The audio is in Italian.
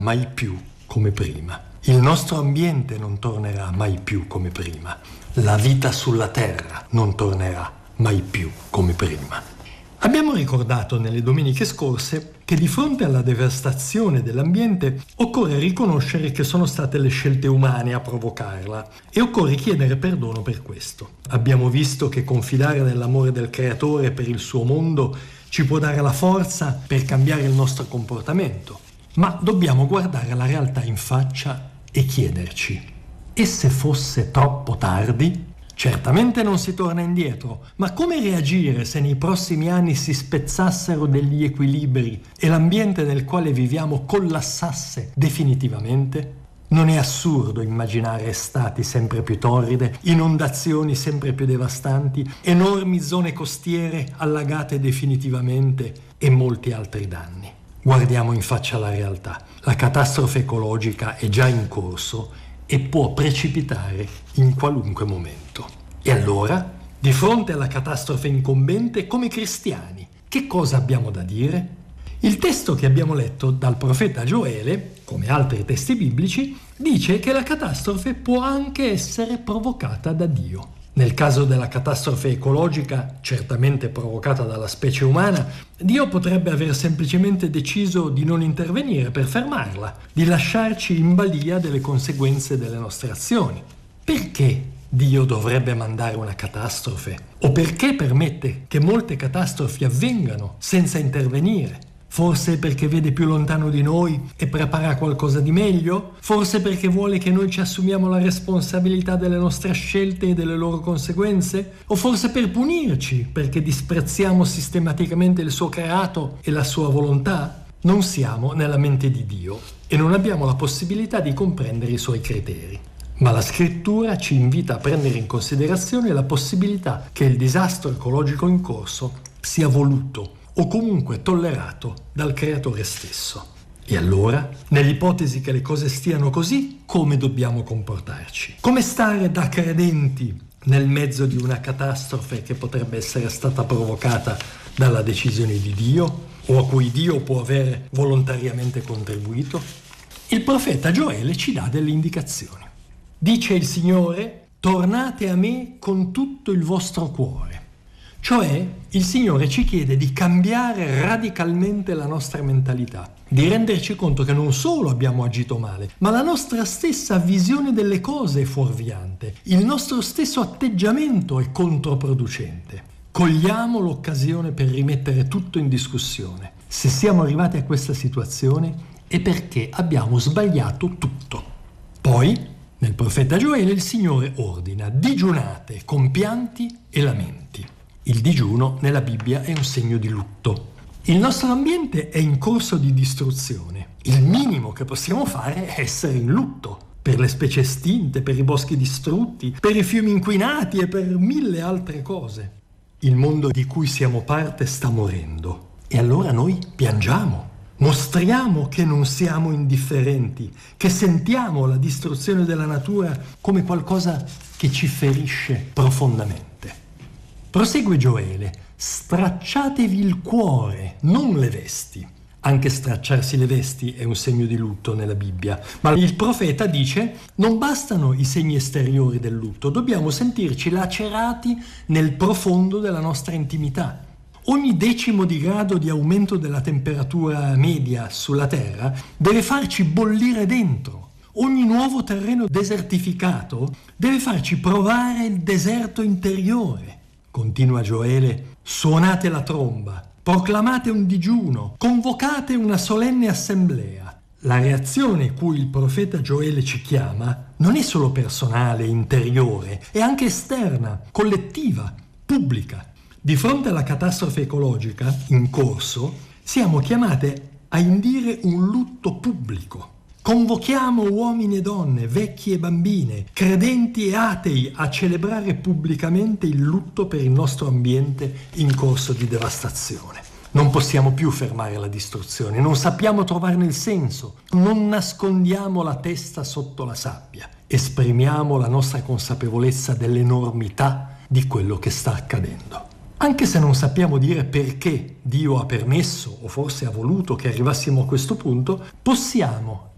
mai più come prima. Il nostro ambiente non tornerà mai più come prima. La vita sulla terra non tornerà mai più come prima. Abbiamo ricordato nelle domeniche scorse che di fronte alla devastazione dell'ambiente occorre riconoscere che sono state le scelte umane a provocarla e occorre chiedere perdono per questo. Abbiamo visto che confidare nell'amore del Creatore per il suo mondo ci può dare la forza per cambiare il nostro comportamento, ma dobbiamo guardare la realtà in faccia e chiederci: e se fosse troppo tardi? Certamente non si torna indietro, ma come reagire se nei prossimi anni si spezzassero degli equilibri e l'ambiente nel quale viviamo collassasse definitivamente? Non è assurdo immaginare estati sempre più torride, inondazioni sempre più devastanti, enormi zone costiere allagate definitivamente e molti altri danni. Guardiamo in faccia la realtà. La catastrofe ecologica è già in corso e può precipitare in qualunque momento. E allora, di fronte alla catastrofe incombente, come cristiani, che cosa abbiamo da dire? Il testo che abbiamo letto dal profeta Gioele, come altri testi biblici, dice che la catastrofe può anche essere provocata da Dio. Nel caso della catastrofe ecologica, certamente provocata dalla specie umana, Dio potrebbe aver semplicemente deciso di non intervenire per fermarla, di lasciarci in balia delle conseguenze delle nostre azioni. Perché Dio dovrebbe mandare una catastrofe? O perché permette che molte catastrofi avvengano senza intervenire? Forse perché vede più lontano di noi e prepara qualcosa di meglio? Forse perché vuole che noi ci assumiamo la responsabilità delle nostre scelte e delle loro conseguenze? O forse per punirci, perché disprezziamo sistematicamente il suo creato e la sua volontà? Non siamo nella mente di Dio e non abbiamo la possibilità di comprendere i suoi criteri. Ma la scrittura ci invita a prendere in considerazione la possibilità che il disastro ecologico in corso sia voluto o comunque tollerato dal creatore stesso. E allora, nell'ipotesi che le cose stiano così, come dobbiamo comportarci? Come stare da credenti nel mezzo di una catastrofe che potrebbe essere stata provocata dalla decisione di Dio o a cui Dio può aver volontariamente contribuito? Il profeta Gioele ci dà delle indicazioni. Dice il Signore: tornate a me con tutto il vostro cuore. Cioè, il Signore ci chiede di cambiare radicalmente la nostra mentalità, di renderci conto che non solo abbiamo agito male, ma la nostra stessa visione delle cose è fuorviante, il nostro stesso atteggiamento è controproducente. Cogliamo l'occasione per rimettere tutto in discussione. Se siamo arrivati a questa situazione è perché abbiamo sbagliato tutto. Poi, nel profeta Gioele, il Signore ordina: digiunate con pianti e lamenti. Il digiuno nella Bibbia è un segno di lutto. Il nostro ambiente è in corso di distruzione. Il minimo che possiamo fare è essere in lutto per le specie estinte, per i boschi distrutti, per i fiumi inquinati e per mille altre cose. Il mondo di cui siamo parte sta morendo e allora noi piangiamo. Mostriamo che non siamo indifferenti, che sentiamo la distruzione della natura come qualcosa che ci ferisce profondamente. Prosegue Gioele: stracciatevi il cuore, non le vesti. Anche stracciarsi le vesti è un segno di lutto nella Bibbia, ma il profeta dice: non bastano i segni esteriori del lutto, dobbiamo sentirci lacerati nel profondo della nostra intimità. Ogni decimo di grado di aumento della temperatura media sulla Terra deve farci bollire dentro. Ogni nuovo terreno desertificato deve farci provare il deserto interiore. Continua Gioele: suonate la tromba, proclamate un digiuno, convocate una solenne assemblea. La reazione cui il profeta Gioele ci chiama non è solo personale, interiore, è anche esterna, collettiva, pubblica. Di fronte alla catastrofe ecologica in corso, siamo chiamate a indire un lutto pubblico. Convochiamo uomini e donne, vecchi e bambine, credenti e atei a celebrare pubblicamente il lutto per il nostro ambiente in corso di devastazione. Non possiamo più fermare la distruzione, non sappiamo trovarne il senso, non nascondiamo la testa sotto la sabbia, esprimiamo la nostra consapevolezza dell'enormità di quello che sta accadendo. Anche se non sappiamo dire perché Dio ha permesso o forse ha voluto che arrivassimo a questo punto, possiamo